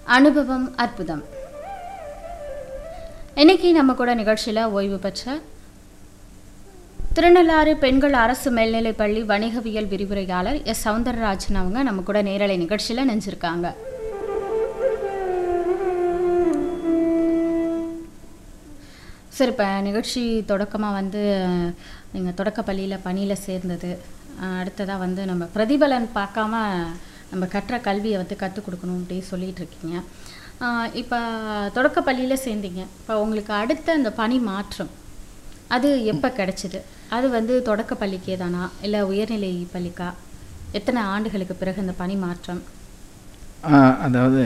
அனுபவம் அற்புதம். இன்னைக்கு நம்ம கூட நிகழ்ச்சியில் ஓய்வு பெற்ற திருநள்ளாறு பெண்கள் அரசு மேல்நிலைப்பள்ளி வணிகவியல் விரிவுரையாளர் எஸ் சவுந்தரராஜன் அவங்க நம்ம கூட நேரலை நிகழ்ச்சியில் நினைஞ்சிருக்காங்க. சரி, இப்போ நிகழ்ச்சி தொடக்கமாக நீங்கள் தொடக்க பள்ளியில் பணியில் சேர்ந்தது, அடுத்ததாக நம்ம பிரதிபலன் பார்க்காம நம்ம கற்ற கல்வியை கற்றுக் கொடுக்கணும் அப்படின்னு சொல்லிகிட்டு இருக்கீங்க. இப்போ தொடக்க பள்ளியில் சேர்ந்தீங்க. இப்போ உங்களுக்கு அடுத்த அந்த பணி மாற்றம் அது எப்போ கிடைச்சிது? அது தொடக்க பள்ளிக்கே தானா இல்லை உயர்நிலை பள்ளிக்கா? எத்தனை ஆண்டுகளுக்கு பிறகு அந்த பணி மாற்றம்? அதாவது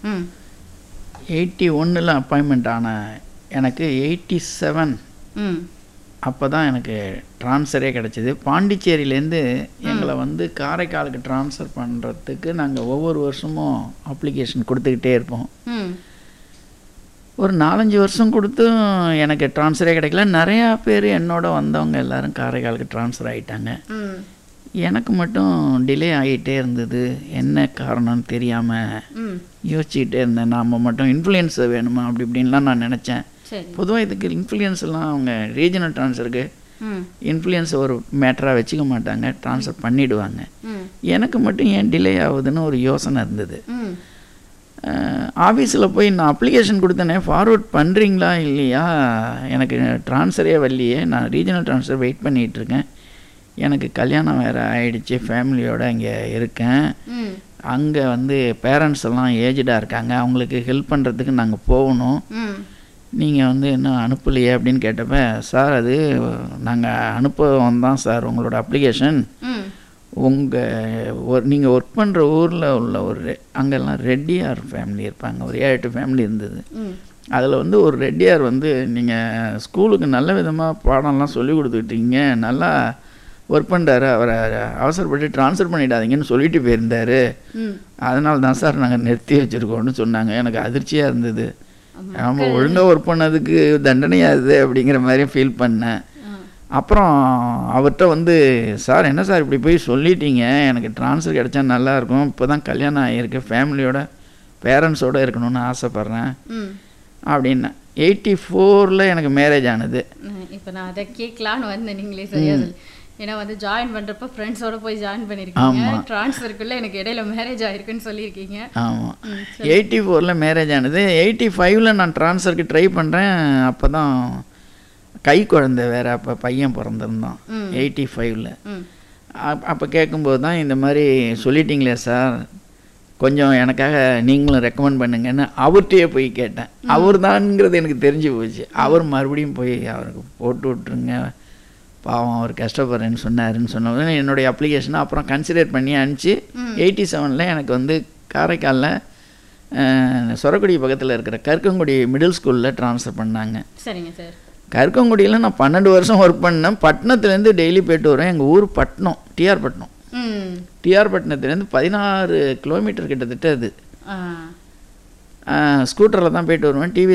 81 அப்பாயின்மெண்ட் ஆன எனக்கு 87 அப்போ தான் எனக்கு ட்ரான்ஸ்ஃபரே கிடச்சிது. பாண்டிச்சேரியிலேருந்து எங்களை காரைக்காலுக்கு ட்ரான்ஸ்ஃபர் பண்ணுறதுக்கு நாங்கள் ஒவ்வொரு வருஷமும் அப்ளிகேஷன் கொடுத்துக்கிட்டே இருப்போம். ஒரு 4-5 வருஷம் கொடுத்தும் எனக்கு ட்ரான்ஸ்ஃபரே கிடைக்கல. நிறையா பேர் என்னோட வந்தவங்க எல்லோரும் காரைக்காலுக்கு ட்ரான்ஸ்ஃபர் ஆகிட்டாங்க. எனக்கு மட்டும் டிலே ஆகிட்டே இருந்தது. என்ன காரணம்னு தெரியாமல் யோசிச்சுக்கிட்டே இருந்தேன். நாம் மட்டும் இன்ஃப்ளூயன்ஸ் வேணுமா அப்படி இப்படின்லாம் நான் நினச்சேன். பொதுவாக இதுக்கு இன்ஃப்ளூயன்ஸ்லாம் அவங்க ரீஜனல் ட்ரான்ஸ்ஃபருக்கு இன்ஃப்ளூயன்ஸ் ஒரு மேட்டராக வச்சுக்க மாட்டாங்க, ட்ரான்ஸ்ஃபர் பண்ணிவிடுவாங்க. எனக்கு மட்டும் ஏன் டிலே ஆகுதுன்னு ஒரு யோசனை இருந்தது. ஆஃபீஸில் போய் நான் அப்ளிகேஷன் கொடுத்தேனே, ஃபார்வர்ட் பண்ணுறீங்களா இல்லையா, எனக்கு ட்ரான்ஸ்ஃபரே வரலையே, நான் ரீஜனல் ட்ரான்ஸ்ஃபர் வெயிட் பண்ணிகிட்ருக்கேன், எனக்கு கல்யாணம் வேறு ஆகிடுச்சு, ஃபேமிலியோடு அங்கே இருக்கேன், அங்கே பேரண்ட்ஸ் எல்லாம் ஏஜ்டாக இருக்காங்க, அவங்களுக்கு ஹெல்ப் பண்ணுறதுக்கு நாங்கள் போகணும், நீங்கள் இன்னும் அனுப்பலையே அப்படின்னு கேட்டப்ப, சார் அது நாங்கள் அனுப்ப வந்தோம் சார் உங்களோட அப்ளிகேஷன், நீங்கள் ஒர்க் பண்ணுற ஊரில் உள்ள அங்கெல்லாம் ரெட்டியார் ஃபேமிலி இருப்பாங்க, ஒரு 7-8 ஃபேமிலி இருந்தது. அதில் ஒரு ரெட்டியார் நீங்கள் ஸ்கூலுக்கு நல்ல விதமாக பாடம்லாம் சொல்லி கொடுத்துக்கிட்டீங்க, நல்லா ஒர்க் பண்ணுறாரு, அவரை அவசரப்பட்டு ட்ரான்ஸ்ஃபர் பண்ணிடாதீங்கன்னு சொல்லிட்டு போயிருந்தார், அதனால தான் சார் நாங்கள் நிறுத்தி வச்சுருக்கோன்னு சொன்னாங்க. எனக்கு அதிர்ச்சியாக இருந்தது. நம்ம ஒழுங்காக ஒர்க் பண்ணதுக்கு தண்டனையாது அப்படிங்கிற மாதிரி ஃபீல் பண்ணேன். அப்புறம் அவர்கிட்ட சார் என்ன சார் இப்படி போய் சொல்லிட்டீங்க, எனக்கு ட்ரான்ஸ்ஃபர் கிடச்சா நல்லாயிருக்கும், இப்போ தான் கல்யாணம் ஆகியிருக்கு, ஃபேமிலியோட பேரண்ட்ஸோடு இருக்கணும்னு ஆசைப்பட்றேன் அப்படின்னா. 84 எனக்கு மேரேஜ் ஆனது. இப்போ நான் அதை கேட்கலான்னு நீங்களே சரியா ஏன்னா ஜாயின் பண்ணுறப்ப ஃப்ரெண்ட்ஸோடு போய் ஜாயின் பண்ணியிருக்கீங்க, ட்ரான்ஸ்ஃபருக்குள்ளே எனக்கு இடையில மேரேஜ் ஆகிருக்குன்னு சொல்லியிருக்கீங்க. ஆமாம், 84 மேரேஜ் ஆனது. 85 நான் ட்ரான்ஸ்ஃபருக்கு ட்ரை பண்ணுறேன். அப்போ தான் கை குழந்தை வேறு, அப்போ பையன் பிறந்திருந்தான் 85. அப்போ கேட்கும்போது தான் இந்த மாதிரி சொல்லிட்டீங்களே சார், கொஞ்சம் எனக்காக நீங்களும் ரெக்கமெண்ட் பண்ணுங்கன்னு அவர்கிட்டயே போய் கேட்டேன். அவர் தான்ங்கிறது எனக்கு தெரிஞ்சு போச்சு. அவர் மறுபடியும் போய் அவருக்கு போட்டு விட்ருங்க, பாவம் அவர் கஷ்டப்படுறேன்னு சொன்னாருன்னு என்னுடைய அப்ளிகேஷனை அப்புறம் கன்சிடர் பண்ணி அனுப்பிச்சு 87 எனக்கு காரைக்காலில் சொரக்குடி பக்கத்தில் இருக்கிற கற்கங்குடி மிடில் ஸ்கூலில் ட்ரான்ஸ்ஃபர் பண்ணாங்க. சரிங்க சார். கற்கங்குடியில் நான் 12 வருஷம் ஒர்க் பண்ணேன். பட்டணத்துலேருந்து டெய்லி போய்ட்டு வரேன். எங்கள் ஊர் பட்டணம், டிஆர் பட்டணம். டிஆர் பட்டணத்துலேருந்து 16 கிலோமீட்டர் கிட்டத்தட்ட அது. ஸ்கூட்டரில் தான் போய்ட்டு வருவேன். டிவி